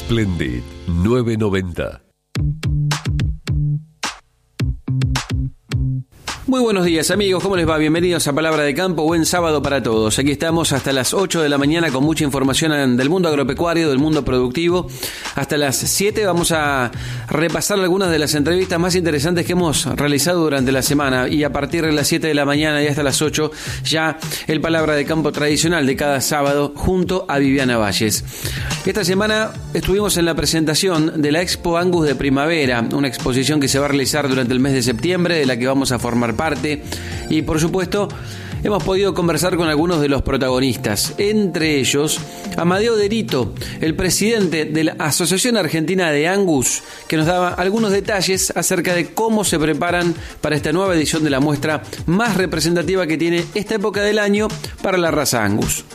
Splendid 990. Muy buenos días amigos, ¿cómo les va? Bienvenidos a Palabra de Campo, buen sábado para todos. Aquí estamos hasta las 8 de la mañana con mucha información del mundo agropecuario, del mundo productivo. Hasta las 7 vamos a repasar algunas de las entrevistas más interesantes que hemos realizado durante la semana. Y a partir de las 7 de la mañana y hasta las 8 ya el Palabra de Campo tradicional de cada sábado junto a Viviana Valles. Esta semana estuvimos en la presentación de la Expo Angus de Primavera, una exposición que se va a realizar durante el mes de septiembre, de la que vamos a formar parte, y por supuesto hemos podido conversar con algunos de los protagonistas, entre ellos Amadeo Derito, el presidente de la Asociación Argentina de Angus, que nos daba algunos detalles acerca de cómo se preparan para esta nueva edición de la muestra más representativa que tiene esta época del año para la raza Angus.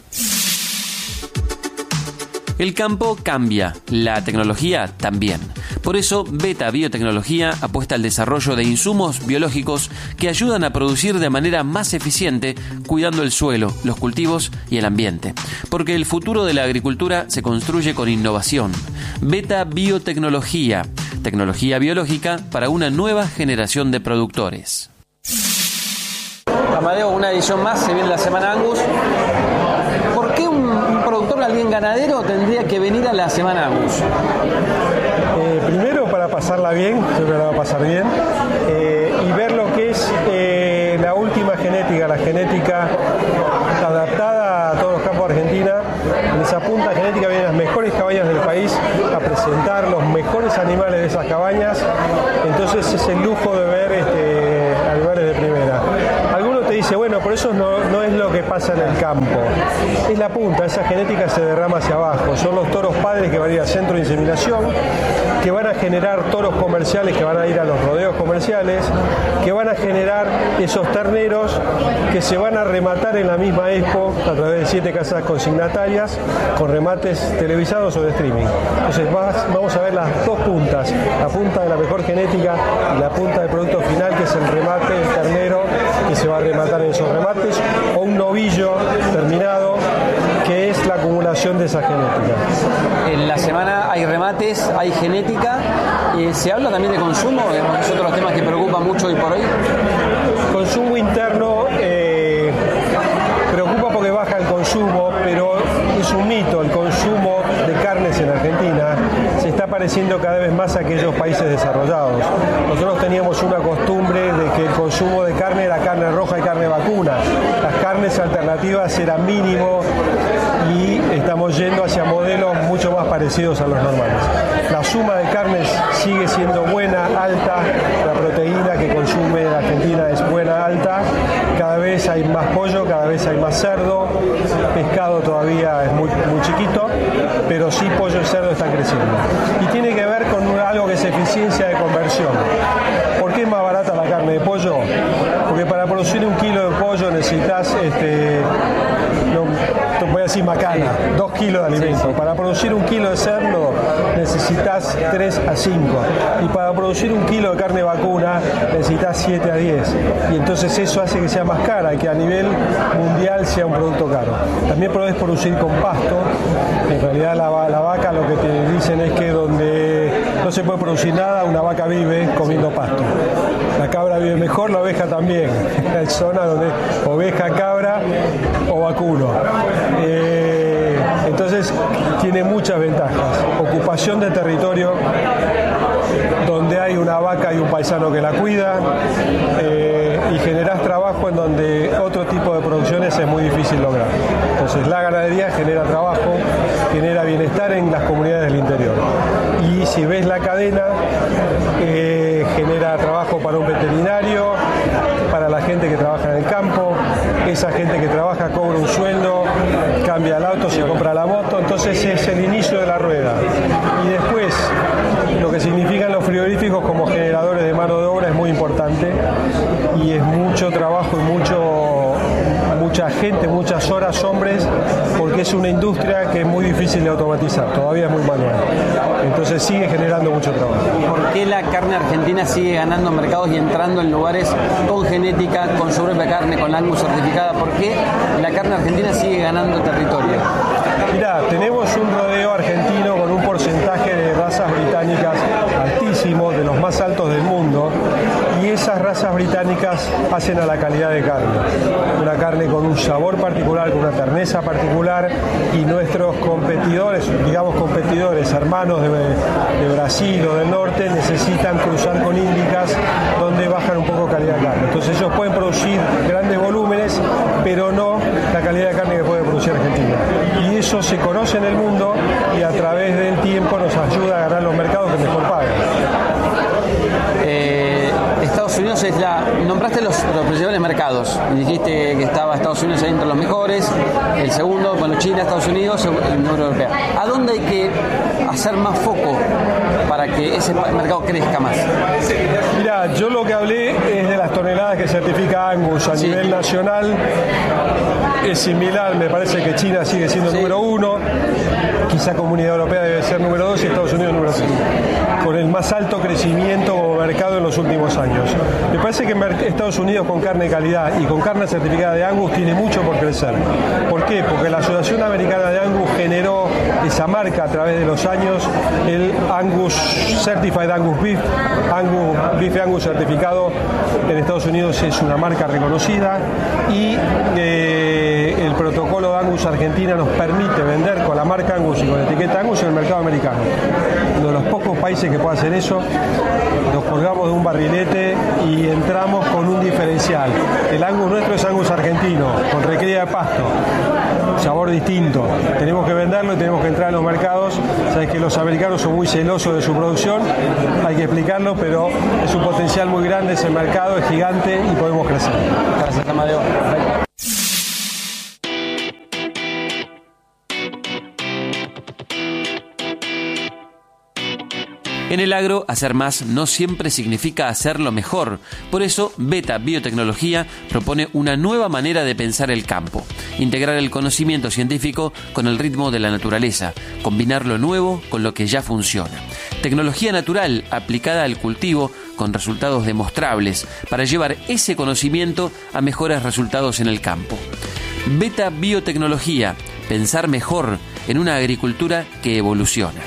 El campo cambia, la tecnología también. Por eso, Beta Biotecnología apuesta al desarrollo de insumos biológicos que ayudan a producir de manera más eficiente, cuidando el suelo, los cultivos y el ambiente. Porque el futuro de la agricultura se construye con innovación. Beta Biotecnología, tecnología biológica para una nueva generación de productores. Amadeo, una edición más, se viene la Semana Angus. ¿Por qué un productor, alguien ganadero, tendría que venir a la Semana Angus? Primero para pasarla bien, siempre la va a pasar bien, y ver lo que es la última genética, la genética adaptada a todos los campos de Argentina. En esa punta genética vienen las mejores cabañas del país a presentar los mejores animales de esas cabañas, entonces es el lujo de ver animales de primera. Algunos te dicen, bueno, por eso no es lo que pasa en el campo, es la punta, esa genética se derrama hacia abajo, son los toros padres que van a ir al centro de inseminación, que van a generar toros comerciales que van a ir a los rodeos comerciales, que van a generar esos terneros que se van a rematar en la misma expo a través de 7 casas consignatarias con remates televisados o de streaming. Entonces vamos a ver las dos puntas, la punta de la mejor genética y la punta del producto final, que es el remate del ternero que se va a rematar en esos remates, o un novillo terminado, que es la acumulación de esa genética. En la semana hay remates, hay genética. ¿Se habla también de consumo? Es otro de los temas que preocupa mucho hoy por hoy. Consumo interno preocupa porque baja el consumo, pero es un mito. El consumo de carnes en Argentina se está pareciendo cada vez más a aquellos países desarrollados. Nosotros teníamos una costumbre de que el consumo de carne era carne roja y carne vacuna. Las carnes alternativas eran mínimo y estamos yendo hacia modelos mucho más parecidos a los normales. La suma de carnes sigue siendo buena, alta, la proteína que consume la Argentina es buena, alta, cada vez hay más pollo, cada vez hay más cerdo, pescado todavía es muy chiquito, pero sí pollo y cerdo están creciendo. Y tiene que ver con algo que es eficiencia de conversión. ¿Por qué es más barata la carne de pollo? Porque para producir 1 kilo de pollo necesitas, voy a decir macana, 2 kilos de alimento. Sí. Para producir 1 kilo de cerdo necesitas 3 a 5. Y para producir 1 kilo de carne vacuna necesitas 7 a 10. Y entonces eso hace que sea más cara y que a nivel mundial sea un producto caro. También podés producir con pasto. En realidad la vaca, lo que te dicen es que donde no se puede producir nada, una vaca vive comiendo pasto. La cabra vive mejor, la oveja también. Hay zonas donde oveja, cabra o vacuno. Entonces tiene muchas ventajas. Ocupación de territorio, donde hay una vaca y un paisano que la cuida, y generás trabajo en donde otro tipo de producciones es muy difícil lograr. Entonces la ganadería genera trabajo, genera bienestar en las comunidades del interior. Y si ves la cadena, genera trabajo para un veterinario, para la gente que trabaja en el campo, esa gente que trabaja cobra un sueldo, cambia el auto, se compra la moto, entonces es el inicio de la rueda. Y después, lo que significan los frigoríficos como generadores de mano de obra es muy importante, y es mucho trabajo y mucha gente, muchas horas, hombres, porque es una industria que es muy difícil de automatizar, todavía es muy manual. Entonces sigue generando mucho trabajo. ¿Por qué la carne argentina sigue ganando mercados y entrando en lugares con genética, con su propia carne, con la Angus certificada? ¿Por qué la carne argentina sigue ganando territorio? Mirá, tenemos un rodeo argentino con un porcentaje británicas hacen a la calidad de carne. Una carne con un sabor particular, con una terneza particular, y nuestros competidores, digamos competidores, hermanos de Brasil o del norte, necesitan cruzar con índicas donde bajan un poco calidad de carne. Entonces ellos pueden producir grandes volúmenes, pero no la calidad de carne que puede producir Argentina. Y eso se conoce en el mundo y a través del tiempo nos ayuda a ganar los mercados que mejor pagan. Estados Unidos nombraste los principales mercados. Dijiste que estaba Estados Unidos ahí entre los mejores, el segundo, bueno, China, Estados Unidos, la Unión Europea. ¿A dónde hay que hacer más foco para que ese mercado crezca más? Mira, yo lo que hablé es de las toneladas que certifica Angus a nivel nacional. Es similar, me parece que China sigue siendo el número 1, quizá Comunidad Europea debe ser número 2 y Estados Unidos número 3, con el más alto crecimiento como mercado en los últimos años. Me parece que Estados Unidos con carne de calidad y con carne certificada de Angus tiene mucho por crecer. ¿Por qué? Porque la Asociación Americana de Angus generó esa marca a través de los años, el Angus Certified Angus Beef, Bife Angus certificado en Estados Unidos es una marca reconocida, y el protocolo de Angus Argentina nos permite vender con la marca Angus y con la etiqueta Angus en el mercado americano. Uno de los pocos países que puede hacer eso. Nos colgamos de un barrilete y entramos con un diferencial. El Angus nuestro es Angus argentino, con recría de pasto, sabor distinto. Tenemos que venderlo y tenemos que entrar en los mercados. Sabes que los americanos son muy celosos de su producción, hay que explicarlo, pero es un potencial muy grande ese mercado, es gigante y podemos crecer. Gracias, Amadeo. En el agro, hacer más no siempre significa hacerlo mejor. Por eso, Beta Biotecnología propone una nueva manera de pensar el campo. Integrar el conocimiento científico con el ritmo de la naturaleza. Combinar lo nuevo con lo que ya funciona. Tecnología natural aplicada al cultivo con resultados demostrables para llevar ese conocimiento a mejores resultados en el campo. Beta Biotecnología. Pensar mejor en una agricultura que evoluciona.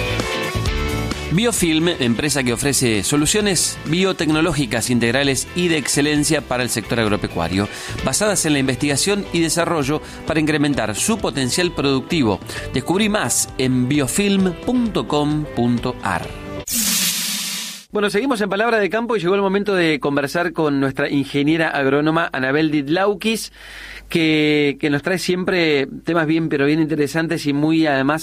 Biofilm, empresa que ofrece soluciones biotecnológicas integrales y de excelencia para el sector agropecuario, basadas en la investigación y desarrollo para incrementar su potencial productivo. Descubrí más en biofilm.com.ar. Bueno, seguimos en Palabra de Campo y llegó el momento de conversar con nuestra ingeniera agrónoma Anabel Didlaukis, que nos trae siempre temas bien interesantes y muy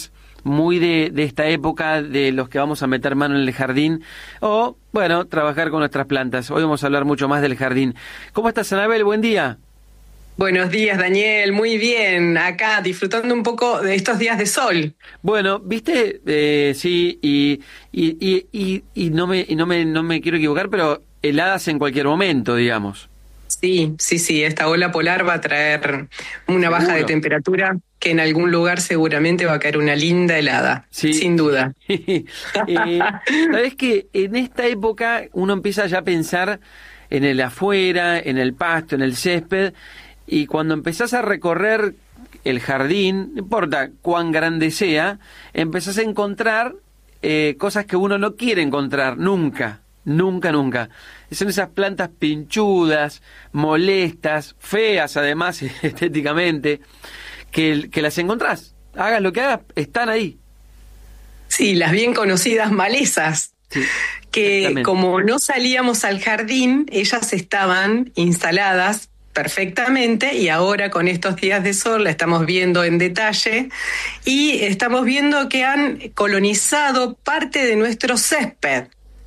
de esta época, de los que vamos a meter mano en el jardín o, bueno, trabajar con nuestras plantas. Hoy vamos a hablar mucho más del jardín. ¿Cómo estás, Anabel? Buen día. Buenos días, Daniel. Muy bien. Acá disfrutando un poco de estos días de sol. Bueno, viste, sí, y no me quiero equivocar, pero heladas en cualquier momento, digamos. Sí. Esta ola polar va a traer una baja de temperatura que en algún lugar seguramente va a caer una linda helada, sí, sin duda. Sabés que en esta época uno empieza ya a pensar en el afuera, en el pasto, en el césped, y cuando empezás a recorrer el jardín, no importa cuán grande sea, empezás a encontrar cosas que uno no quiere encontrar nunca. Son esas plantas pinchudas, molestas, feas además estéticamente, que las encontrás. Hagas lo que hagas, están ahí. Sí, las bien conocidas malezas, sí, que como no salíamos al jardín, ellas estaban instaladas perfectamente, y ahora con estos días de sol la estamos viendo en detalle y estamos viendo que han colonizado parte de nuestro césped.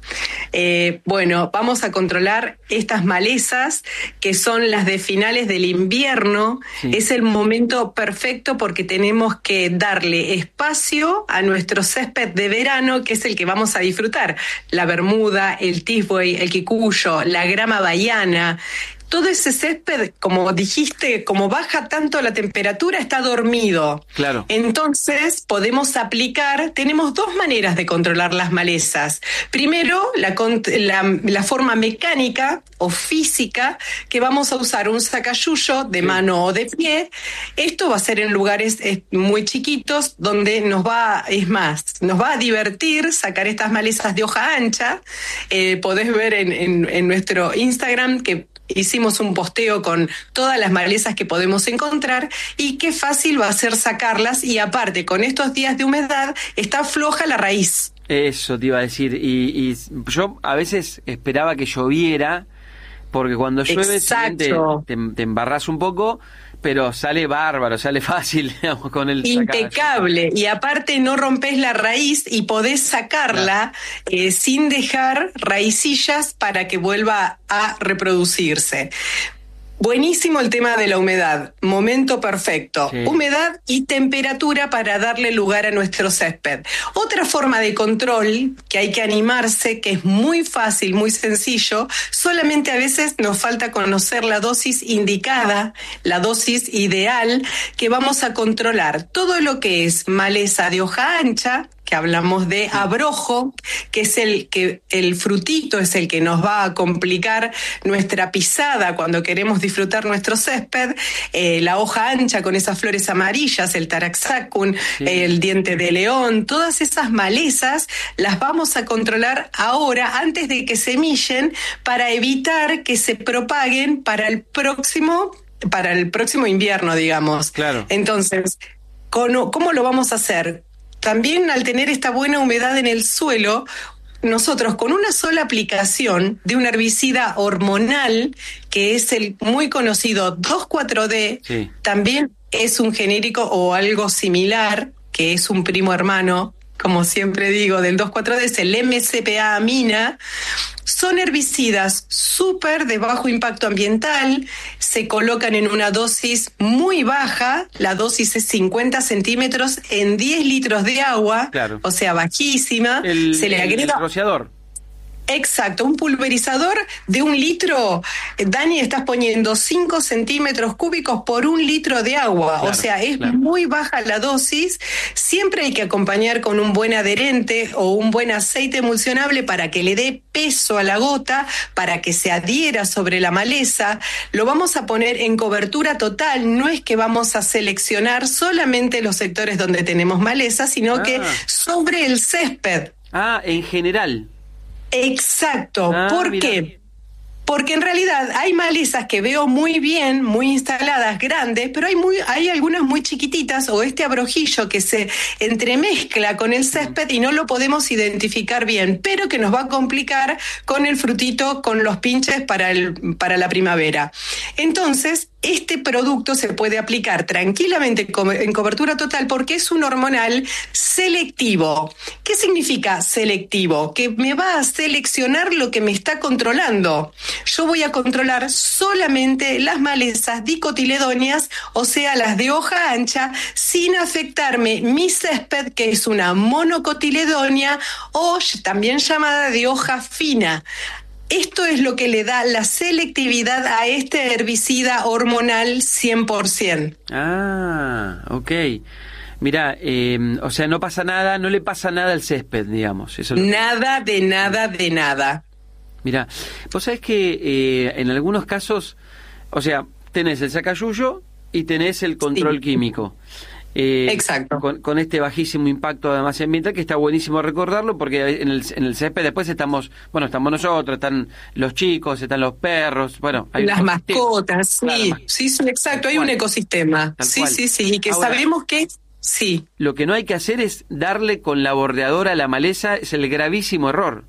Bueno, vamos a controlar estas malezas que son las de finales del invierno. Sí. Es el momento perfecto porque tenemos que darle espacio a nuestro césped de verano, que es el que vamos a disfrutar. La bermuda, el tisbuey, el quicuyo, la grama bahiana. todo ese césped, como dijiste, como baja tanto la temperatura, está dormido. Claro. Entonces podemos aplicar, tenemos dos maneras de controlar las malezas. Primero, la forma mecánica o física, que vamos a usar un sacayuyo de mano o de pie. Esto va a ser en lugares muy chiquitos, donde nos va a divertir sacar estas malezas de hoja ancha. Podés ver en nuestro Instagram que hicimos un posteo con todas las malezas que podemos encontrar y qué fácil va a ser sacarlas, y aparte con estos días de humedad está floja la raíz. Eso te iba a decir, y yo a veces esperaba que lloviera, porque cuando llueve te embarras un poco, pero sale bárbaro, sale fácil, digamos, con el impecable, y aparte no rompes la raíz y podés sacarla sin dejar raicillas para que vuelva a reproducirse. Buenísimo el tema de la humedad, momento perfecto. Sí. Humedad y temperatura para darle lugar a nuestro césped. Otra forma de control que hay que animarse, que es muy fácil, muy sencillo, solamente a veces nos falta conocer la dosis indicada, la dosis ideal que vamos a controlar. Todo lo que es maleza de hoja ancha, que hablamos de abrojo, que es el frutito es el que nos va a complicar nuestra pisada cuando queremos disfrutar nuestro césped, la hoja ancha con esas flores amarillas, el taraxacum, el diente de león, todas esas malezas las vamos a controlar ahora antes de que semillen, para evitar que se propaguen para el próximo invierno, digamos. Claro. Entonces, ¿cómo lo vamos a hacer? También, al tener esta buena humedad en el suelo, nosotros con una sola aplicación de un herbicida hormonal, que es el muy conocido 2,4-D, también es un genérico o algo similar, que es un primo hermano, como siempre digo, del 2,4-D, es el MCPA-amina. Son herbicidas súper de bajo impacto ambiental, se colocan en una dosis muy baja, la dosis es 50 centímetros en 10 litros de agua, claro. O sea, bajísima. Se le agrega... El rociador. Exacto, un pulverizador de 1 litro, Dani, estás poniendo 5 centímetros cúbicos por 1 litro de agua, claro, o sea, es muy baja la dosis. Siempre hay que acompañar con un buen adherente o un buen aceite emulsionable para que le dé peso a la gota, para que se adhiera sobre la maleza. Lo vamos a poner en cobertura total, no es que vamos a seleccionar solamente los sectores donde tenemos maleza, sino que sobre el césped. En general. Exacto. ¿Por qué? Porque en realidad hay malezas que veo muy bien, muy instaladas, grandes, pero hay algunas muy chiquititas, o este abrojillo que se entremezcla con el césped y no lo podemos identificar bien, pero que nos va a complicar con el frutito, con los pinches para la primavera. Entonces, este producto se puede aplicar tranquilamente en cobertura total porque es un hormonal selectivo. ¿Qué significa selectivo? Que me va a seleccionar lo que me está controlando. Yo voy a controlar solamente las malezas dicotiledóneas, o sea, las de hoja ancha, sin afectarme mi césped, que es una monocotiledónea o también llamada de hoja fina. Esto es lo que le da la selectividad a este herbicida hormonal 100%. Ok. Mirá, o sea, no pasa nada, no le pasa nada al césped, digamos. Eso nada, de nada. Mirá, vos sabés que en algunos casos, o sea, tenés el sacayuyo y tenés el control químico. Exacto. Con este bajísimo impacto además ambiental, que está buenísimo recordarlo, porque en el césped después estamos nosotros, están los chicos, están los perros, hay las mascotas, sí, exacto, hay un ecosistema, sí, y que ahora, sabemos que lo que no hay que hacer es darle con la bordeadora a la maleza, es el gravísimo error.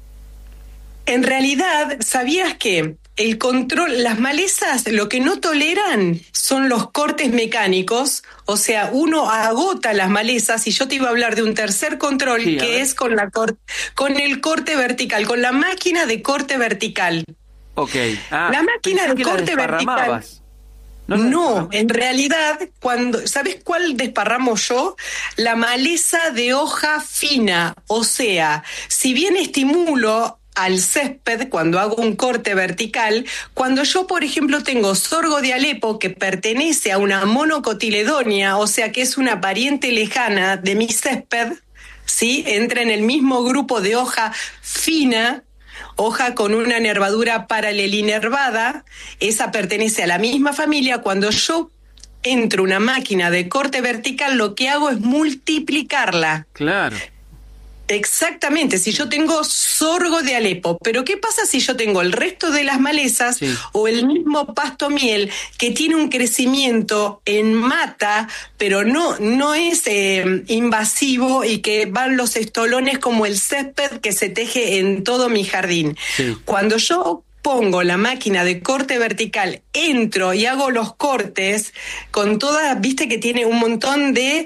En realidad, ¿sabías que el control, las malezas, lo que no toleran son los cortes mecánicos? O sea, uno agota las malezas, y yo te iba a hablar de un tercer control, que es con el corte vertical, con la máquina de corte vertical. Ok. La máquina de corte vertical. No, en realidad, ¿sabes cuál desparramo yo? La maleza de hoja fina. O sea, si bien estimulo al césped cuando hago un corte vertical, cuando yo, por ejemplo, tengo sorgo de Alepo que pertenece a una monocotiledonia, o sea que es una pariente lejana de mi césped, ¿sí? Entra en el mismo grupo de hoja fina, hoja con una nervadura paralelinervada, esa pertenece a la misma familia. Cuando yo entro una máquina de corte vertical, lo que hago es multiplicarla. Claro. Exactamente, si yo tengo sorgo de Alepo, pero ¿qué pasa si yo tengo el resto de las malezas o el mismo pasto miel que tiene un crecimiento en mata, pero no es invasivo y que van los estolones como el césped que se teje en todo mi jardín? Sí. Cuando yo pongo la máquina de corte vertical, entro y hago los cortes con toda, viste que tiene un montón de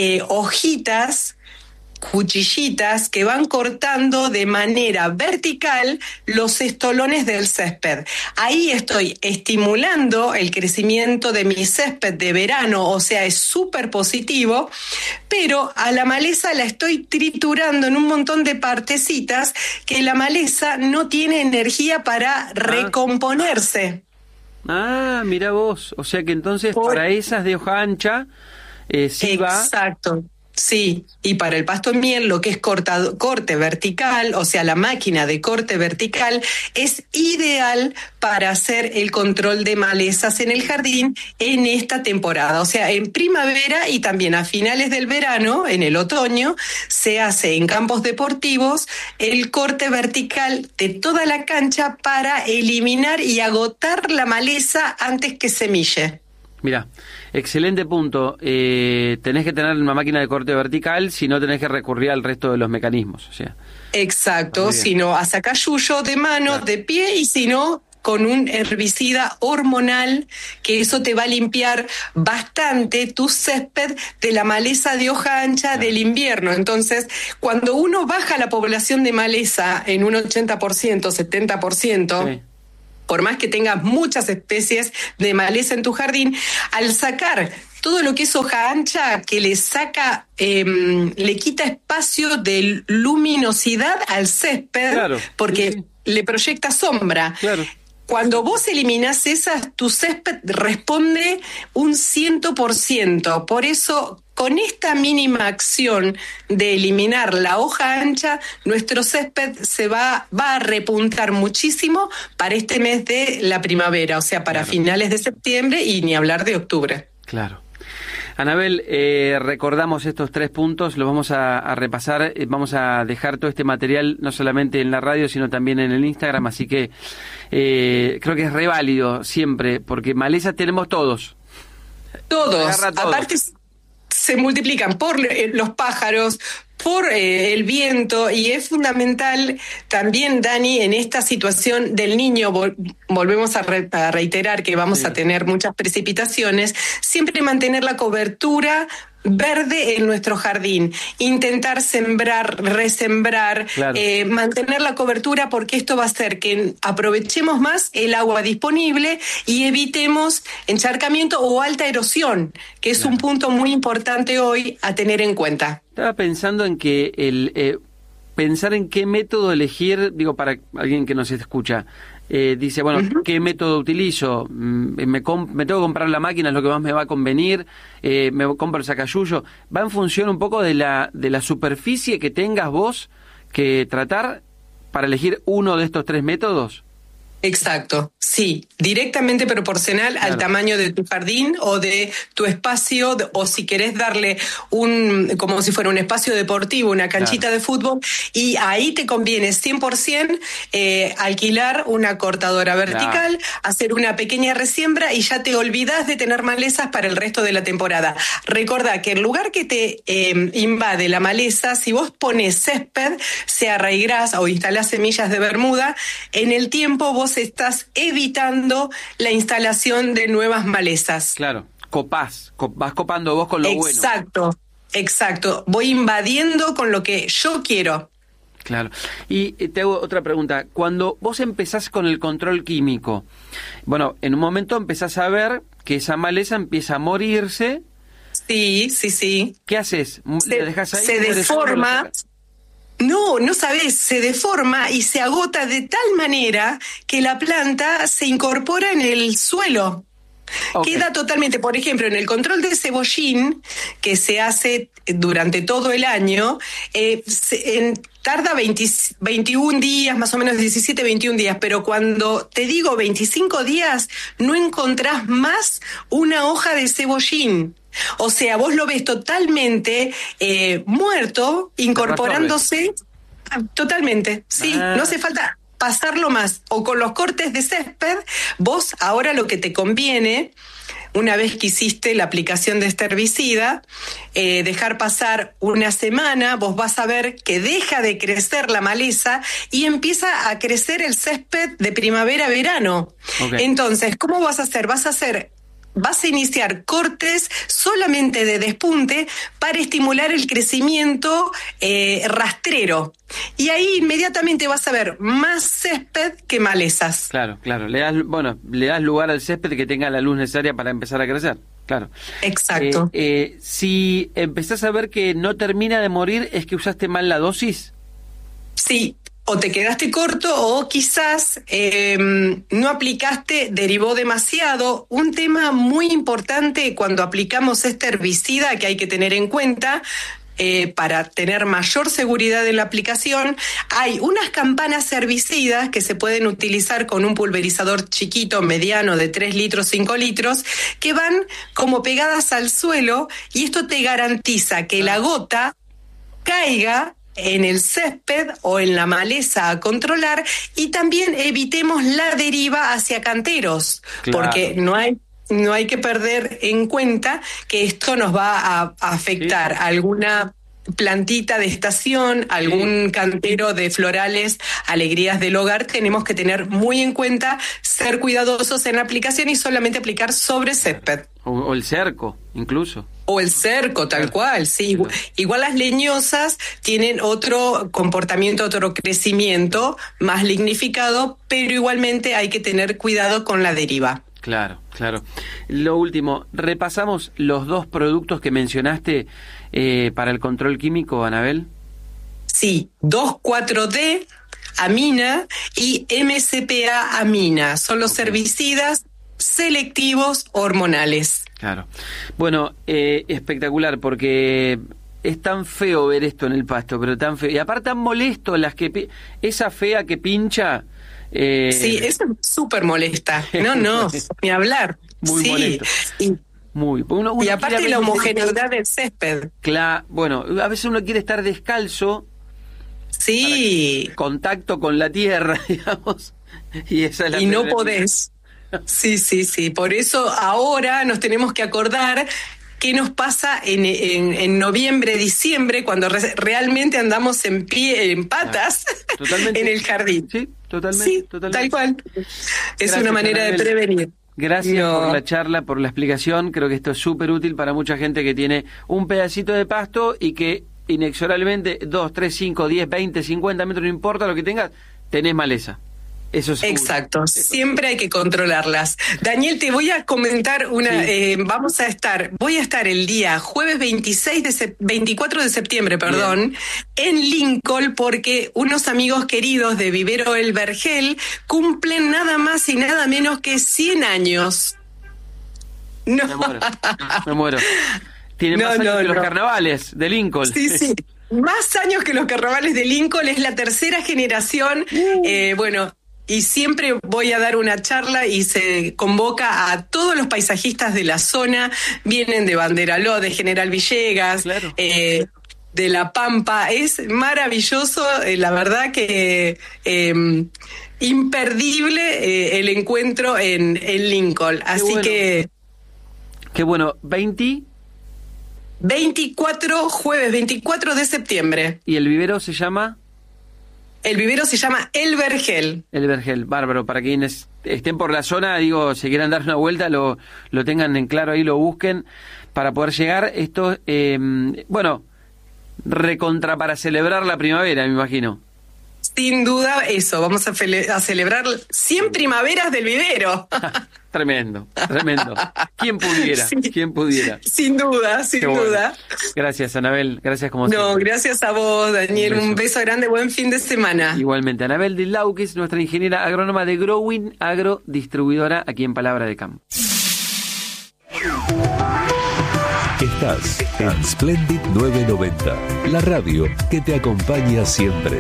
hojitas, cuchillitas que van cortando de manera vertical los estolones del césped. Ahí estoy estimulando el crecimiento de mi césped de verano, o sea, es súper positivo, pero a la maleza la estoy triturando en un montón de partecitas que la maleza no tiene energía para recomponerse. Mira vos, o sea que entonces para esas de hoja ancha sí va. Exacto. Sí, y para el pasto miel lo que es corte vertical, o sea, la máquina de corte vertical es ideal para hacer el control de malezas en el jardín en esta temporada. O sea, en primavera y también a finales del verano, en el otoño, se hace en campos deportivos el corte vertical de toda la cancha para eliminar y agotar la maleza antes que semille. Mira, excelente punto. Tenés que tener una máquina de corte vertical, si no tenés que recurrir al resto de los mecanismos. O sea. Exacto, si no a sacayuyo de mano, claro, de pie, y si no con un herbicida hormonal, que eso te va a limpiar bastante tu césped de la maleza de hoja ancha, claro, del invierno. Entonces, cuando uno baja la población de maleza en un 80%, 70%, sí, por más que tengas muchas especies de maleza en tu jardín, al sacar todo lo que es hoja ancha, que le saca, le quita espacio de luminosidad al césped, claro, porque le proyecta sombra. Claro. Cuando vos eliminás esas, tu césped responde un 100%. Por eso, con esta mínima acción de eliminar la hoja ancha, nuestro césped se va a repuntar muchísimo para este mes de la primavera, o sea, para, claro, finales de septiembre y ni hablar de octubre. Claro. Anabel, recordamos estos 3 puntos, los vamos a repasar, vamos a dejar todo este material no solamente en la radio, sino también en el Instagram, así que creo que es re válido siempre, porque maleza tenemos todos. Todos, aparte se multiplican por los pájaros, por el viento, y es fundamental también, Dani, en esta situación del niño, volvemos a reiterar que vamos a tener muchas precipitaciones, siempre mantener la cobertura verde en nuestro jardín, intentar sembrar, resembrar, claro, mantener la cobertura, porque esto va a hacer que aprovechemos más el agua disponible y evitemos encharcamiento o alta erosión, que es, claro, un punto muy importante hoy a tener en cuenta. Estaba pensando en que pensar en qué método elegir, digo, para alguien que nos escucha, dice, bueno, ¿qué método utilizo? ¿Me tengo que comprar la máquina, es lo que más me va a convenir? ¿Me compro el sacayuyo? ¿Va en función un poco de la superficie que tengas vos que tratar para elegir uno de estos 3 métodos? Exacto, sí, directamente proporcional, claro, al tamaño de tu jardín o de tu espacio, o si querés darle como si fuera un espacio deportivo, una canchita, claro, de fútbol, y ahí te conviene 100% alquilar una cortadora vertical, claro, hacer una pequeña resiembra y ya te olvidás de tener malezas para el resto de la temporada. Recordá que el lugar que te invade la maleza, si vos pones césped, sea raígras o instalás semillas de bermuda, en el tiempo vos estás evitando la instalación de nuevas malezas. Claro, vas copando vos con lo bueno. Exacto. Voy invadiendo con lo que yo quiero. Claro. Y te hago otra pregunta. Cuando vos empezás con el control químico, bueno, en un momento empezás a ver que esa maleza empieza a morirse. Sí. ¿Qué haces? ¿Le dejás ahí? Se deforma. No sabés, se deforma y se agota de tal manera que la planta se incorpora en el suelo. Okay. Queda totalmente, por ejemplo, en el control de cebollín, que se hace durante todo el año, tarda 21 días, más o menos 17, 21 días, pero cuando te digo 25 días, no encontrás más una hoja de cebollín. O sea, vos lo ves totalmente muerto, incorporándose totalmente. Sí, no hace falta pasarlo más. O con los cortes de césped, vos ahora lo que te conviene, una vez que hiciste la aplicación de este herbicida, dejar pasar una semana, vos vas a ver que deja de crecer la maleza y empieza a crecer el césped de primavera-verano. Okay. Entonces, ¿cómo vas a hacer? Vas a iniciar cortes solamente de despunte para estimular el crecimiento rastrero. Y ahí inmediatamente vas a ver más césped que malezas. Claro. Le das lugar al césped que tenga la luz necesaria para empezar a crecer. Claro. Exacto. Si empezás a ver que no termina de morir, ¿es que usaste mal la dosis? Sí. O te quedaste corto o quizás no aplicaste, derivó demasiado. Un tema muy importante cuando aplicamos este herbicida que hay que tener en cuenta para tener mayor seguridad en la aplicación, hay unas campanas herbicidas que se pueden utilizar con un pulverizador chiquito, mediano, de 3 litros, 5 litros, que van como pegadas al suelo y esto te garantiza que la gota caiga en el césped o en la maleza a controlar y también evitemos la deriva hacia canteros, claro. Porque no hay que perder en cuenta que esto nos va a afectar alguna plantita de estación, algún cantero de florales, alegrías del hogar. Tenemos que tener muy en cuenta ser cuidadosos en la aplicación y solamente aplicar sobre césped. O el cerco, incluso. O el cerco, tal cual, sí. Igual las leñosas tienen otro comportamiento, otro crecimiento más lignificado, pero igualmente hay que tener cuidado con la deriva. Claro. Lo último, repasamos los 2 productos que mencionaste para el control químico, Anabel. Sí, 2,4-D, amina y MCPA amina. Son los herbicidas selectivos hormonales. Claro. Bueno, espectacular, porque es tan feo ver esto en el pasto, pero tan feo. Y aparte tan molesto, esa fea que pincha. Sí, eso es súper molesta. No, ni hablar. Muy molesto. Y aparte la homogeneidad del césped. Claro, bueno, a veces uno quiere estar descalzo. Sí. Contacto con la tierra, digamos. Y no podés. Sí. Por eso ahora nos tenemos que acordar qué nos pasa en noviembre, diciembre, cuando realmente andamos en pie, en patas, en el jardín. Sí, totalmente. Tal cual. Es una manera de prevenir. Gracias por la charla, por la explicación. Creo que esto es súper útil para mucha gente que tiene un pedacito de pasto y que inexorablemente 2, 3, 5, 10, 20, 50 metros, no importa lo que tengas, tenés maleza. Eso es exacto, siempre hay que controlarlas. Daniel, te voy a comentar voy a estar el día jueves 24 de septiembre, en Lincoln, porque unos amigos queridos de Vivero El Vergel cumplen nada más y nada menos que 100 años. No. Me muero. Tiene más años que los carnavales de Lincoln. Sí. Más años que los carnavales de Lincoln, es la tercera generación. Y siempre voy a dar una charla y se convoca a todos los paisajistas de la zona. Vienen de Banderaló, de General Villegas, claro. De La Pampa. Es maravilloso, la verdad que imperdible el encuentro en Lincoln. Así que... Qué bueno. 24, jueves 24 de septiembre. ¿Y el vivero se llama? El vivero se llama El Vergel. El Vergel, bárbaro. Para quienes estén por la zona, si quieran dar una vuelta, lo tengan en claro ahí, lo busquen para poder llegar. Esto, recontra para celebrar la primavera, me imagino. Sin duda, eso. Vamos a celebrar 100 primaveras del vivero. Tremendo. ¿Quién pudiera? Sí. ¿Quién pudiera? Sin duda. Bueno. Gracias, Anabel. Gracias como siempre. No, gracias a vos, Daniel. Un beso grande. Buen fin de semana. Igualmente. Anabel Dilaukis, nuestra ingeniera agrónoma de Growing Agro, distribuidora aquí en Palabra de Campo. Estás en Splendid 990, la radio que te acompaña siempre.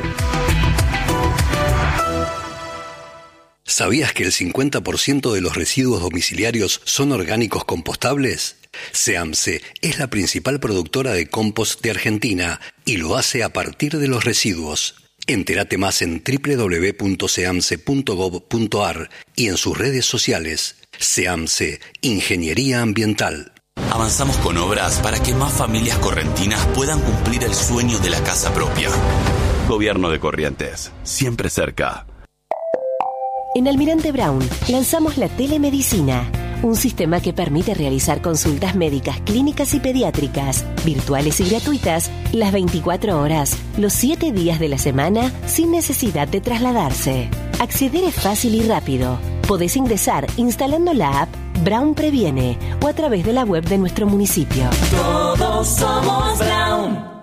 ¿Sabías que el 50% de los residuos domiciliarios son orgánicos compostables? SEAMSE es la principal productora de compost de Argentina y lo hace a partir de los residuos. Entérate más en www.seamse.gov.ar y en sus redes sociales. SEAMSE, Ingeniería Ambiental. Avanzamos con obras para que más familias correntinas puedan cumplir el sueño de la casa propia. Gobierno de Corrientes, siempre cerca. En Almirante Brown lanzamos la telemedicina, un sistema que permite realizar consultas médicas, clínicas y pediátricas, virtuales y gratuitas, las 24 horas, los 7 días de la semana, sin necesidad de trasladarse. Acceder es fácil y rápido. Podés ingresar instalando la app Brown Previene o a través de la web de nuestro municipio. Todos somos Brown.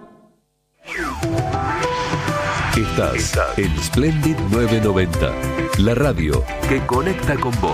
Estás en Splendid 990, la radio que conecta con vos.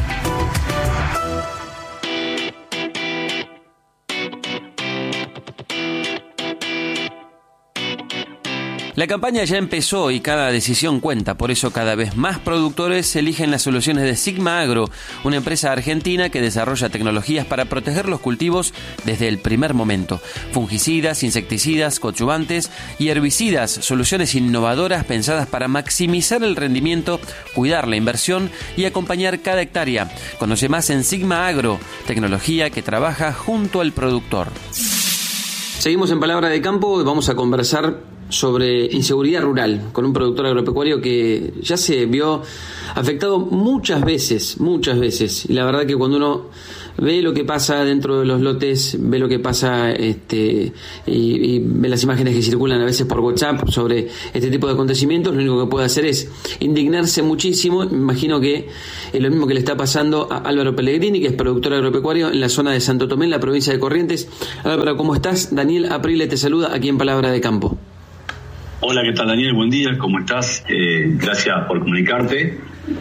La campaña ya empezó y cada decisión cuenta, por eso cada vez más productores eligen las soluciones de Sigma Agro, una empresa argentina que desarrolla tecnologías para proteger los cultivos desde el primer momento. Fungicidas, insecticidas, coadyuvantes y herbicidas, soluciones innovadoras pensadas para maximizar el rendimiento, cuidar la inversión y acompañar cada hectárea. Conoce más en Sigma Agro, tecnología que trabaja junto al productor. Seguimos en Palabra de Campo y vamos a conversar sobre inseguridad rural con un productor agropecuario que ya se vio afectado muchas veces, y la verdad que cuando uno ve lo que pasa dentro de los lotes, ve lo que pasa y ve las imágenes que circulan a veces por WhatsApp sobre este tipo de acontecimientos, lo único que puede hacer es indignarse muchísimo. Me imagino que es lo mismo que le está pasando a Álvaro Pellegrini, que es productor agropecuario en la zona de Santo Tomé, en la provincia de Corrientes. Álvaro, ¿cómo estás? Daniel Aprile te saluda aquí en Palabra de Campo. Hola, ¿qué tal, Daniel? Buen día, ¿cómo estás? Gracias por comunicarte.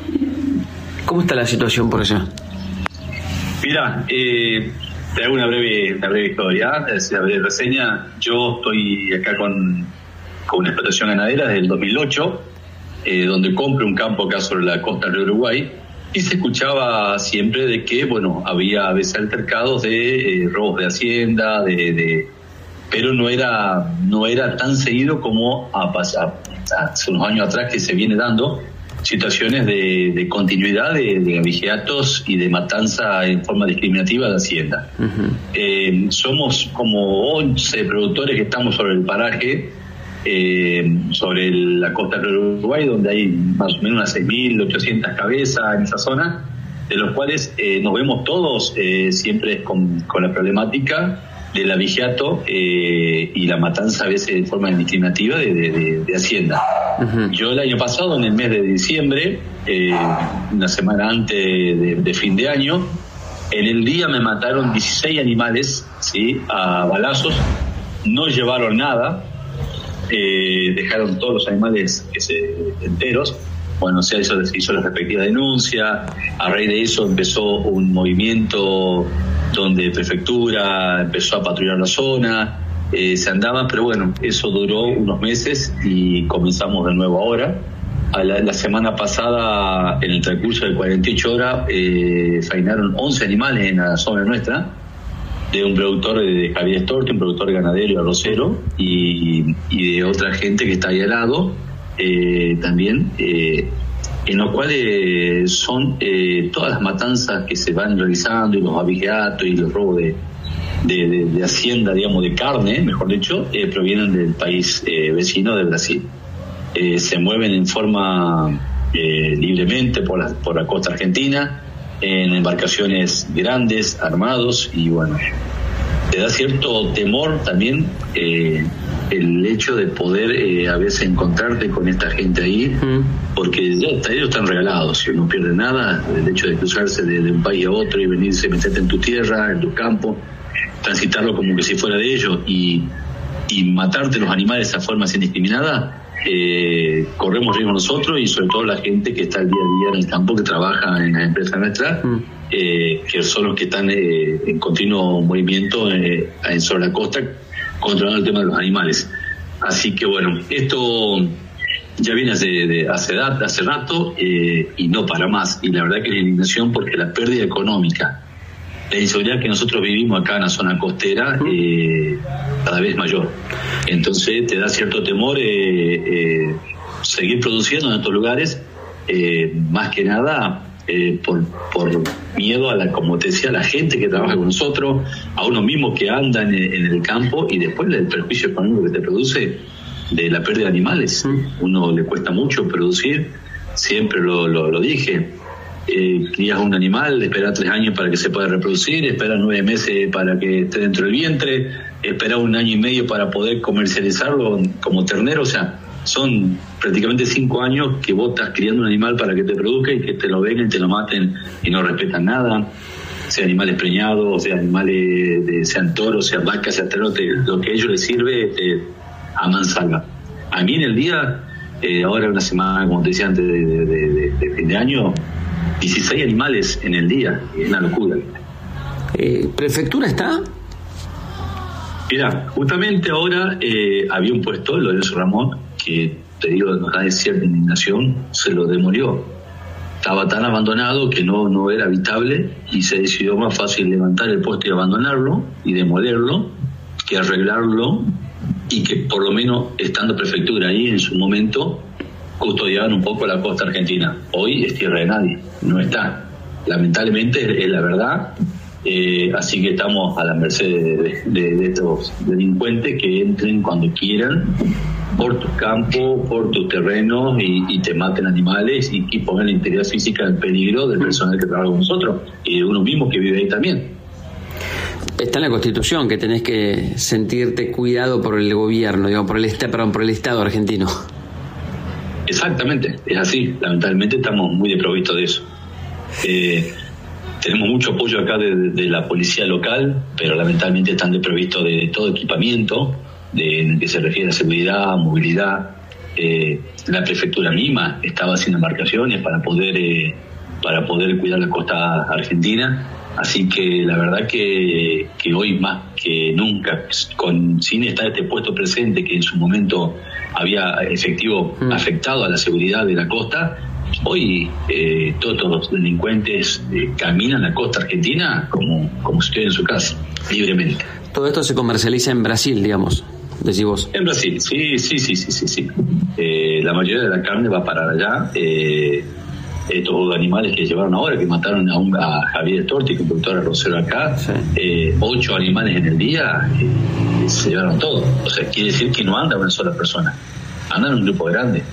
¿Cómo está la situación por allá? Mira, te hago una breve historia, una breve reseña. Yo estoy acá con una explotación ganadera desde el 2008, donde compro un campo acá sobre la costa del Uruguay, y se escuchaba siempre de que, bueno, había a veces altercados de robos de hacienda, pero no era tan seguido como hace unos años atrás, que se viene dando situaciones de continuidad de abigeatos y de matanza en forma discriminativa de hacienda. Uh-huh. Somos como 11 productores que estamos sobre el paraje, sobre la costa del Uruguay, donde hay más o menos unas 6.800 cabezas en esa zona, de los cuales nos vemos todos siempre con la problemática del abigeato y la matanza a veces de forma indiscriminativa de hacienda. Uh-huh. Yo el año pasado, en el mes de diciembre, una semana antes de fin de año, en el día me mataron 16 animales, ¿sí?, a balazos. No llevaron nada, dejaron todos los animales enteros. Bueno, se hizo la respectiva denuncia. A raíz de eso empezó un movimiento donde prefectura empezó a patrullar la zona, se andaba, pero bueno, eso duró unos meses y comenzamos de nuevo ahora. La semana pasada, en el transcurso de 48 horas, fainaron 11 animales en la zona nuestra, de un productor de Javier Estorte, un productor ganadero y arrocero, y de otra gente que está ahí al lado, también, en los cuales son todas las matanzas que se van realizando, y los abigeatos y los robos de hacienda, digamos, de carne, mejor dicho, provienen del país vecino de Brasil. Se mueven en forma libremente por la costa argentina, en embarcaciones grandes, armados, y bueno, te da cierto temor también el hecho de poder a veces encontrarte con esta gente ahí, porque ya ellos están regalados, si no pierden nada, el hecho de cruzarse de un país a otro y venirse, meterte en tu tierra, en tu campo, transitarlo como que si fuera de ellos y matarte los animales de esa forma indiscriminada, corremos riesgo nosotros y sobre todo la gente que está el día a día en el campo, que trabaja en la empresa nuestra, que son los que están en continuo movimiento sobre la costa, controlando el tema de los animales. Así que bueno, esto ya viene hace rato y no para más. Y la verdad que la indignación, porque la pérdida económica, la inseguridad que nosotros vivimos acá en la zona costera, cada vez mayor. Entonces te da cierto temor seguir produciendo en estos lugares, más que nada por miedo a como te decía, a la gente que trabaja con nosotros, a uno mismo que anda en el campo, y después del perjuicio económico que te produce de la pérdida de animales. Uno le cuesta mucho producir, siempre lo dije. Crías un animal, espera 3 años para que se pueda reproducir, espera 9 meses para que esté dentro del vientre, espera 1 año y medio para poder comercializarlo como ternero. O sea, son prácticamente 5 años que vos estás criando un animal para que te produzca y que te lo vengan, te lo maten y no respetan nada, sea animales preñados, sea animales sean toros, sean vacas, sean terneros, lo que a ellos les sirve a mansalva. A mí en el día, ahora una semana, como te decía antes de fin de año, 16 animales en el día, es una locura. ¿Prefectura está? Mira, justamente ahora había un puesto, Lorenzo Ramón, que te digo, nos da cierta indignación, se lo demolió. Estaba tan abandonado que no era habitable y se decidió más fácil levantar el puesto y abandonarlo y demolerlo que arreglarlo, y que por lo menos estando prefectura ahí en su momento custodiaban un poco la costa argentina. Hoy es tierra de nadie, no está. Lamentablemente es la verdad. Así que estamos a la merced de estos delincuentes que entren cuando quieran por tus campos, por tus terrenos y te maten animales y pongan la integridad física en peligro del personal que trabaja con nosotros y de uno mismo que vive ahí también. Está en la Constitución que tenés que sentirte cuidado por el gobierno, digamos, por el Estado argentino. Exactamente, es así. Lamentablemente estamos muy desprovistos de eso. Tenemos mucho apoyo acá de la policía local, pero lamentablemente están desprovistos de todo equipamiento en el que se refiere a seguridad, movilidad. La prefectura misma estaba haciendo embarcaciones para poder cuidar la costa argentina. Así que la verdad que hoy más que nunca, sin estar este puesto presente que en su momento había efectivo afectado a la seguridad de la costa, hoy todos los delincuentes caminan la costa argentina como si estuvieran en su casa, libremente. Todo esto se comercializa en Brasil, digamos, decís vos. En Brasil, sí. La mayoría de la carne va para allá. Estos animales que llevaron ahora, que mataron a Javier Storti, que es productor arrocero acá, 8 animales en el día, se llevaron todo. O sea, quiere decir que no anda una sola persona, andan un grupo grande.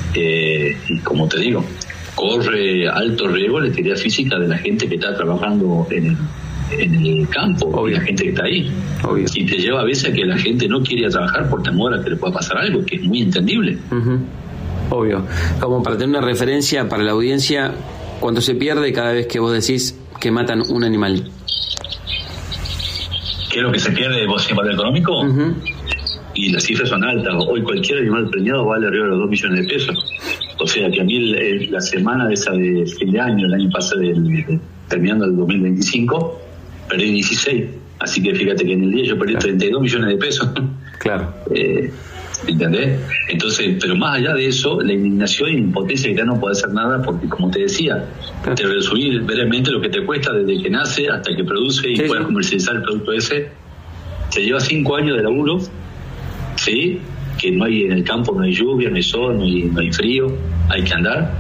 Y como te digo, corre alto riesgo la integridad física de la gente que está trabajando en el campo, y la gente que está ahí. Obvio. Y te lleva a veces a que la gente no quiere ir a trabajar por temor a que le pueda pasar algo, que es muy entendible. Obvio. Como para tener una referencia para la audiencia, ¿cuánto se pierde cada vez que vos decís que matan un animal? ¿Qué es lo que se pierde de valor económico? Y las cifras son altas. Hoy cualquier animal preñado vale arriba de los 2 millones de pesos. O sea que a mí la semana de esa de fin de año, el año pasado, terminando el 2025, perdí 16. Así que fíjate que en el día yo perdí 32 millones de pesos. Claro. ¿Entendés? Entonces, pero más allá de eso, la indignación y la impotencia que ya no puede hacer nada, porque como te decía, te resumir brevemente lo que te cuesta desde que nace hasta que produce y puedas comercializar el producto ese. Te lleva 5 años de laburo, ¿sí? Que no hay en el campo, no hay lluvia, no hay sol, no hay frío, hay que andar.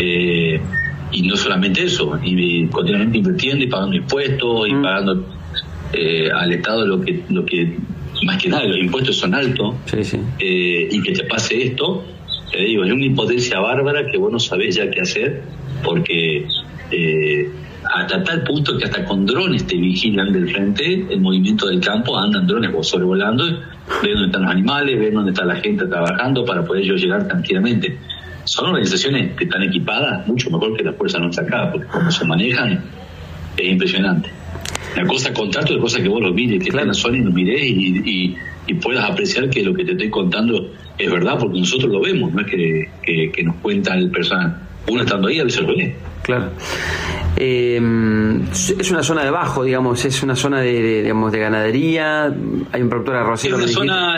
Y no solamente eso, y continuamente invirtiendo y pagando impuestos y pagando al Estado lo que más que nada los impuestos son altos. Y que te pase esto, te digo, es una impotencia bárbara que vos no sabés ya qué hacer, porque hasta tal punto que hasta con drones te vigilan del frente el movimiento del campo, andan drones sobrevolando, ven dónde están los animales, ven dónde está la gente trabajando para poder ellos llegar tranquilamente. Son organizaciones que están equipadas mucho mejor que las fuerzas nuestras acá, porque como se manejan es impresionante. La cosa contarte, la cosa que vos lo mires, que estés en la zona y lo mires y puedas apreciar que lo que te estoy contando es verdad, porque nosotros lo vemos, no es que nos cuenta el personal. Uno estando ahí a veces lo ve. Claro. Es una zona de bajo, digamos, es una zona de ganadería, hay un productor arrocero. Esta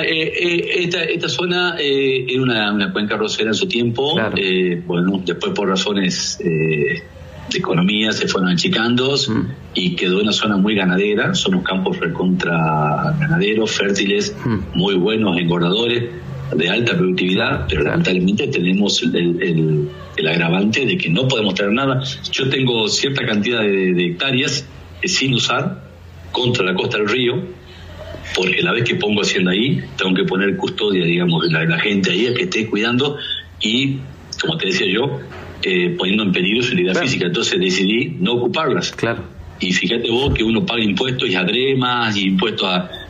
zona era una cuenca arrocera en su tiempo, claro. Bueno, después por razones de economía se fueron achicando y quedó una zona muy ganadera, son unos campos recontra ganaderos, fértiles, muy buenos, engordadores, de alta productividad, pero lamentablemente tenemos el agravante de que no podemos tener nada. Yo tengo cierta cantidad de hectáreas sin usar contra la costa del río, porque la vez que pongo hacienda ahí, tengo que poner custodia, digamos, de la gente ahí a que esté cuidando y, como te decía yo, poniendo en peligro su vida física. Entonces decidí no ocuparlas. Claro. Y fíjate vos que uno paga impuestos y adremas y impuestos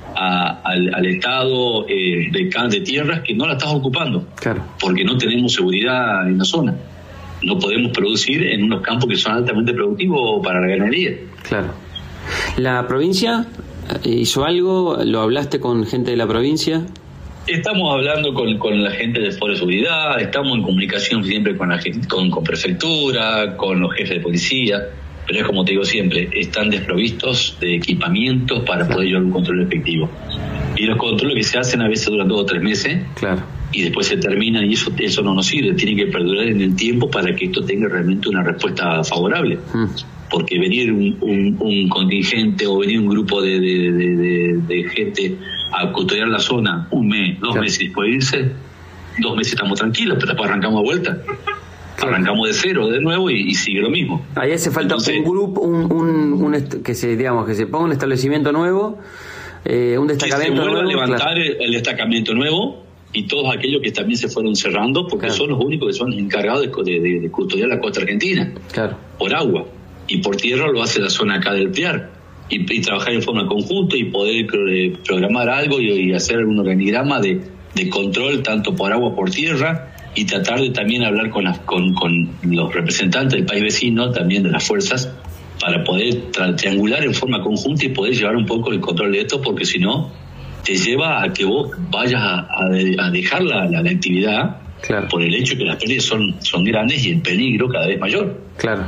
al Estado de tierras que no la estás ocupando, claro, porque no tenemos seguridad en la zona. No podemos producir en unos campos que son altamente productivos para la ganadería. Claro. ¿La provincia hizo algo? ¿Lo hablaste con gente de la provincia? Estamos hablando con la gente de Foro de Seguridad, estamos en comunicación siempre con la gente, con prefectura, con los jefes de policía, pero es como te digo siempre, están desprovistos de equipamientos para poder llevar un control efectivo. Y los controles que se hacen a veces duran 2 o 3 meses, claro, y después se terminan y eso no nos sirve, tiene que perdurar en el tiempo para que esto tenga realmente una respuesta favorable. Porque venir un contingente o venir un grupo de gente a custodiar la zona 1 mes, 2 meses y después irse, 2 meses estamos tranquilos, pero después arrancamos a vuelta. Arrancamos de cero de nuevo y sigue lo mismo. Ahí hace falta un grupo, que se ponga un establecimiento nuevo, un destacamento nuevo. Que se vuelva a levantar el destacamento nuevo y todos aquellos que también se fueron cerrando, porque son los únicos que son encargados de custodiar la costa argentina. Claro. Por agua. Y por tierra lo hace la zona acá del Piar. Y trabajar en forma conjunta y poder programar algo y hacer un organigrama de control tanto por agua por tierra, y tratar de también hablar con los representantes del país vecino, también de las fuerzas, para poder triangular en forma conjunta y poder llevar un poco el control de esto, porque si no, te lleva a que vos vayas a dejar la actividad, claro, por el hecho que las pérdidas son grandes y el peligro cada vez mayor. Claro.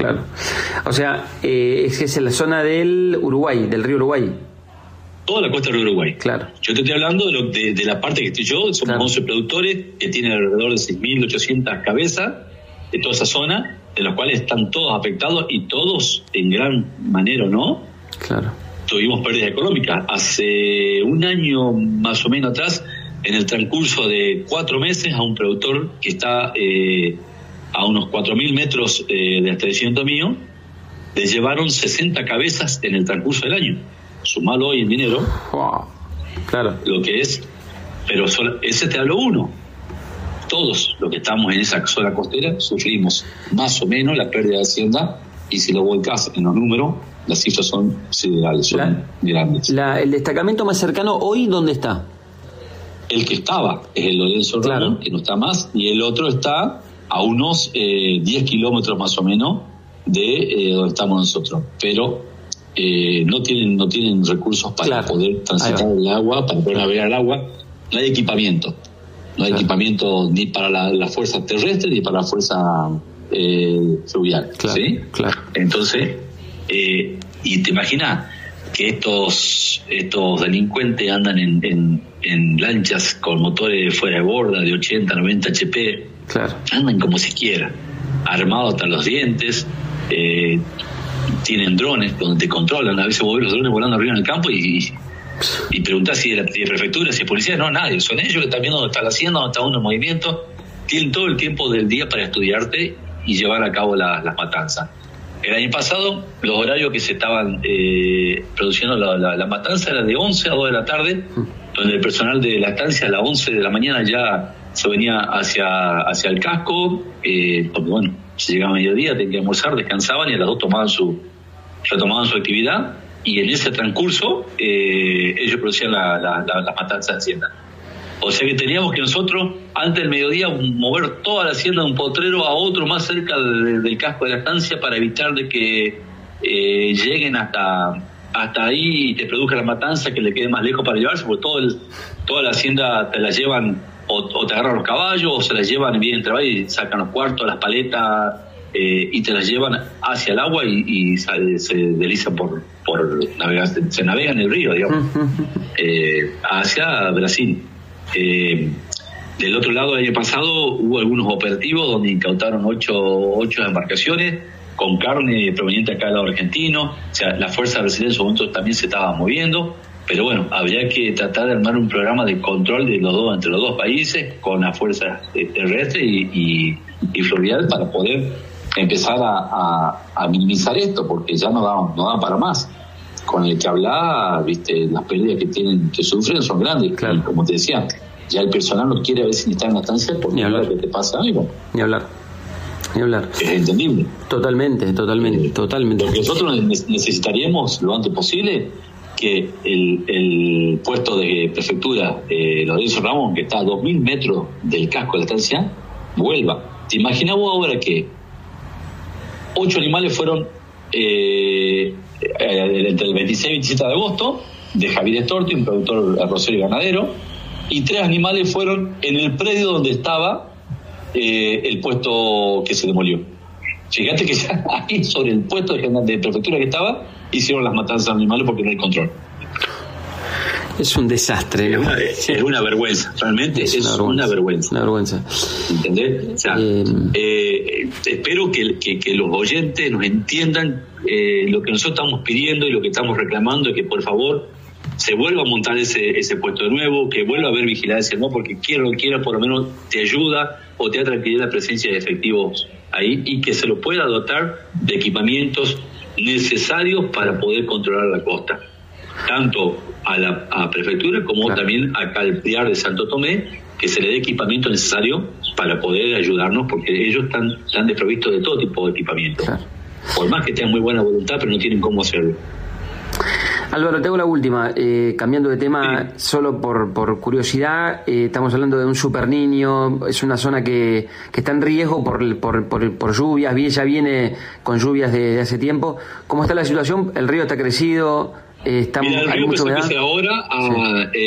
O sea, es en la zona del Uruguay, del río Uruguay. Toda la costa del río Uruguay. Claro. Yo te estoy hablando de la parte que estoy yo, somos 11 productores que tienen alrededor de 6.800 cabezas de toda esa zona, de los cuales están todos afectados y todos en gran manera, ¿no? Claro. Tuvimos pérdidas económicas. Hace 1 año más o menos atrás, en el transcurso de 4 meses, a un productor que está a unos 4.000 metros del establecimiento mío, le llevaron 60 cabezas en el transcurso del año. Sumalo hoy en dinero, claro, lo que es, pero ese te hablo uno. Todos los que estamos en esa zona costera sufrimos más o menos la pérdida de hacienda, y si lo volcás en los números, las cifras son siderales, son grandes. ¿El destacamento más cercano hoy dónde está? El que estaba es el Lorenzo Ramón, que no está más, y el otro está a unos 10 kilómetros más o menos de donde estamos nosotros, pero no tienen recursos para poder transitar el agua, para poder navegar el agua. No hay equipamiento. No hay equipamiento ni para la fuerza terrestre ni para la fuerza fluvial. ¿Sí? Claro. Entonces, y te imaginas que estos delincuentes andan en lanchas con motores fuera de borda de 80, 90 HP. Claro. Andan como si quiera, armados hasta los dientes. Tienen drones donde te controlan. A veces vos ves los drones volando arriba en el campo y preguntás si es de prefectura, si es policía. No, nadie. Son ellos que están viendo dónde está la hacienda, dónde está uno en movimiento. Tienen todo el tiempo del día para estudiarte y llevar a cabo las matanzas. El año pasado, los horarios que se estaban produciendo la matanza era de 11 a 2 de la tarde, donde el personal de la estancia a las 11 de la mañana ya se venía hacia el casco, porque bueno, se llegaba a mediodía, tenían que almorzar, descansaban y a las 2 retomaban su actividad, y en ese transcurso ellos producían las matanzas de hacienda. O sea que teníamos que nosotros, antes del mediodía, mover toda la hacienda de un potrero a otro más cerca del casco de la estancia para evitar de que lleguen hasta ahí y te produzca la matanza, que le quede más lejos para llevarse, porque toda la hacienda te la llevan, o te agarran los caballos, o se la llevan bien entre y sacan los cuartos, las paletas, y te las llevan hacia el agua y se deslizan por navegar, se navega en el río, digamos, hacia Brasil. Del otro lado, el año pasado hubo algunos operativos donde incautaron 8 embarcaciones con carne proveniente acá del lado argentino. O sea, la fuerza brasileña en su momento también se estaba moviendo, pero bueno, habría que tratar de armar un programa de control de entre los dos países con la fuerza terrestre y fluvial para poder empezar a minimizar esto, porque ya no da para más. Con el que habla, viste, las pérdidas que sufren son grandes. Claro. Y como te decía, ya el personal no quiere a veces ni estar en la estancia porque no es lo que te pasa algo. Ni hablar. Es entendible. Totalmente. Lo que nosotros necesitaríamos lo antes posible, que el puesto de prefectura de Lorenzo Ramón, que está a 2.000 metros del casco de la estancia, vuelva. ¿Te imaginas vos ahora que 8 animales fueron entre el 26 y 27 de agosto de Javier Estorti, un productor arrocero y ganadero, y 3 animales fueron en el predio donde estaba el puesto que se demolió? Fíjate que ya ahí sobre el puesto de prefectura que estaba hicieron las matanzas de animales porque no hay control. Es un desastre. Es una vergüenza, realmente es una vergüenza. Una vergüenza. ¿Entendés? O sea, espero que los oyentes nos entiendan lo que nosotros estamos pidiendo y lo que estamos reclamando, es que por favor se vuelva a montar ese puesto de nuevo, que vuelva a haber vigilancia, ¿no? Porque quiera o no quiera, por lo menos te ayuda o te da tranquilidad la presencia de efectivos ahí, y que se lo pueda dotar de equipamientos necesarios para poder controlar la costa, tanto a la prefectura como también a Calpriar de Santo Tomé, que se le dé equipamiento necesario para poder ayudarnos, porque ellos están desprovistos de todo tipo de equipamiento. Claro. Por más que tengan muy buena voluntad, pero no tienen cómo hacerlo. Álvaro, te hago la última, cambiando de tema, sí. Solo por curiosidad, estamos hablando de un super niño, es una zona que está en riesgo por lluvias, ya viene con lluvias de hace tiempo. ¿Cómo está la situación? ¿El río está crecido? Mira, el río ¿hay mucha humedad? Ahora